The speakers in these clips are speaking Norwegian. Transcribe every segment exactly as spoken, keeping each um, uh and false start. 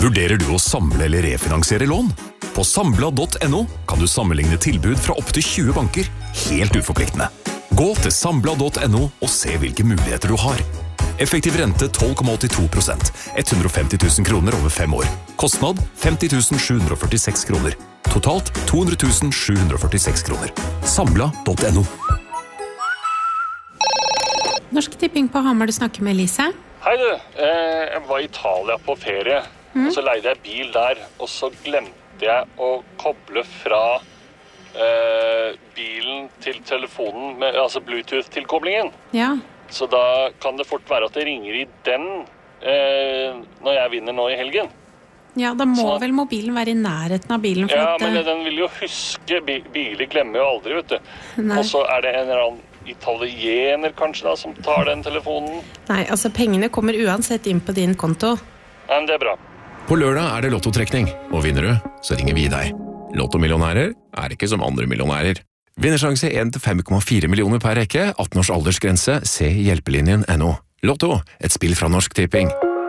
Vurderer du å samle eller refinansiere lån? På samla punktum no kan du sammenligne tilbud fra opp til tjue banker, helt uforpliktende. Gå til samla punktum no og se hvilke muligheter du har. Effektiv rente tolv komma åttito prosent, hundre og femti tusen kroner over fem år. Kostnad femti tusen sju hundre og førtiseks kroner. Totalt to hundre tusen sju hundre og førtiseks kroner. samla punktum no. Norsk Tipping på Hamar, du snakker med Elise. Hei du, jeg var i Italia på ferie, mm. og så leide jeg bil der, og så glemte jeg å koble fra eh, bilen til telefonen, med, altså Bluetooth-tilkoblingen. Ja. Så da kan det fort være at det ringer i den eh, når jeg vinner nå i helgen. Ja, da må så, vel mobilen være i nærheten av bilen. For ja, at, men den vil jo huske, biler glemmer jo aldri, vet du. Nei. Og så er det en eller annen italiener kanskje da, som tar den telefonen. Nei, altså pengene kommer uansett inn på din konto. Ja, men det er bra. På lørdag er det lottotrekning, og vinner du, så ringer vi deg. Lottomillionærer er ikke som andre millionærer. Vinnersjanse en til fem komma fire millioner per rekke, atten års aldersgrense, se hjelpelinjen punktum no. Lotto, et spill fra Norsk Tipping.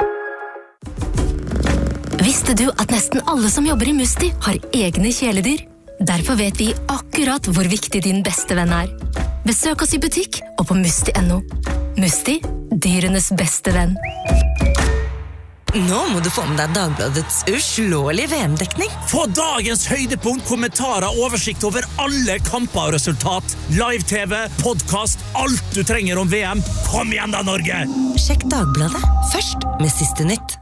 Visste du at nesten alle som jobber i Musti har egne kjæledyr? Derfor vet vi akkurat hvor viktig din beste venn er. Besøk oss i butikk og på musti punktum no. Musti, dyrenes beste venn. Nå må du få med deg Dagbladets uslåelige V M-dekning. Få dagens høydepunkt, kommentarer, oversikt over alle kamper og resultat. Live-tv, podcast, alt du trenger om V M. Kom igjen da, Norge! Sjekk Dagbladet, først med siste nytt.